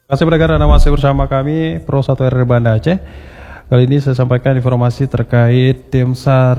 Terima kasih pendengar, Anda masih bersama kami Pro 1 RRI Banda Aceh. Kali ini saya sampaikan informasi terkait tim SAR